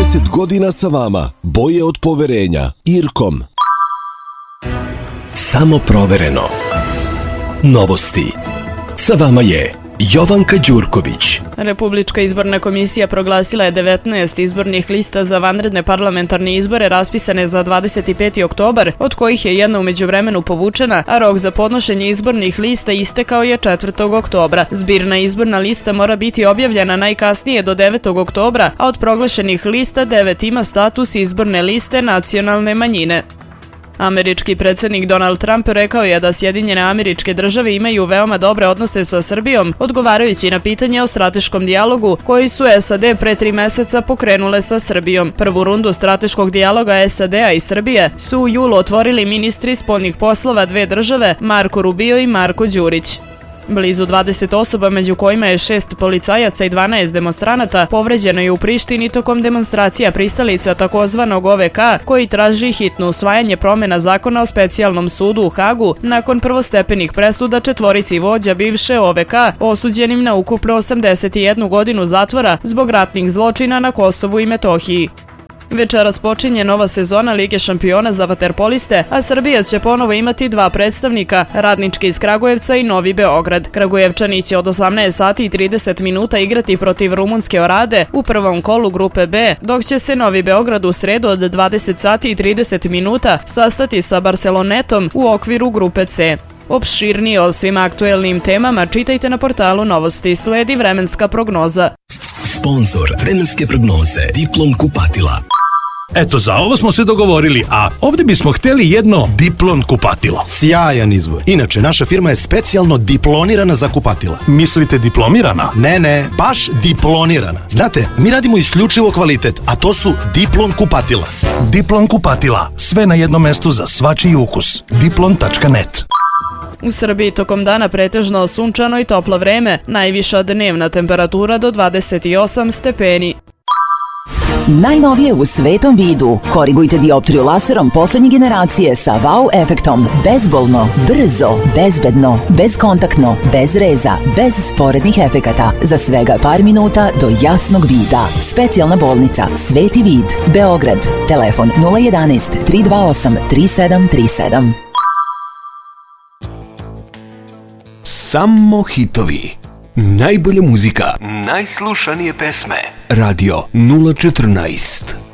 20 godina sa vama. Boje od poverenja. Irkom. Samo provereno. Novosti. Sa vama je Jovanka Đurković. Republička izborna komisija proglasila je 19 izbornih lista za vanredne parlamentarne izbore raspisane za 25. oktobar, od kojih je jedna u međuvremenu povučena, a rok za podnošenje izbornih lista istekao je 4. oktobra. Zbirna izborna lista mora biti objavljena najkasnije do 9. oktobra, a od proglašenih lista 9 ima status izborne liste nacionalne manjine. Američki predsjednik Donald Trump rekao je da Sjedinjene Američke Države imaju veoma dobre odnose sa Srbijom, odgovarajući na pitanje o strateškom dijalogu koji su SAD pre 3 meseca pokrenule sa Srbijom. Prvu rundu strateškog dijaloga SAD-a i Srbije su u julu otvorili ministri spoljnih poslova dve države, Marko Rubio i Marko Đurić. Blizu 20 osoba, među kojima je 6 policajaca i 12 demonstranata, povređeno je u Prištini tokom demonstracija pristalica takozvanog OVK, koji traži hitno usvajanje promjena zakona o specijalnom sudu u Hagu nakon prvostepenih presuda četvorici vođa bivše OVK, osuđenim na ukupno 81 godinu zatvora zbog ratnih zločina na Kosovu i Metohiji. Večeras počinje nova sezona Lige šampiona za vaterpoliste, a Srbija će ponovo imati dva predstavnika, Radnički iz Kragujevca i Novi Beograd. Kragujevčani će od 18 sati i 30 minuta igrati protiv rumunske Orade u prvom kolu grupe B, dok će se Novi Beograd u sredu od 20 sati i 30 minuta sastati sa Barcelonetom u okviru grupe C. Opširnije o svim aktuelnim temama čitajte na portalu Novosti. Sledi vremenska prognoza. Sponzor vremenske prognoze Diplom kupatila. Eto, za ovo smo se dogovorili, a ovdje bismo htjeli jedno Diplon kupatilo. Sjajan izbor. Inače, naša firma je specijalno diplonirana za kupatila. Mislite diplomirana? Ne, baš diplonirana. Znate, mi radimo isključivo kvalitet, a to su Diplon kupatila. Diplon kupatila. Sve na jednom mestu za svačiji ukus. Diplon.net. U Srbiji tokom dana pretežno sunčano i toplo vreme, najviša dnevna temperatura do 28 stepeni. Najnovije u svetom vidu. Korigujte dioptriju laserom poslednje generacije sa wow efektom. Bezbolno, brzo, bezbedno, bezkontaktno, bez reza, bez sporednih efekata. Za svega par minuta do jasnog vida. Specijalna bolnica Sveti vid, Beograd. Telefon 011 328 3737. Samo hitovi. Najbolja muzika. Najslušanije pesme. Radio 014.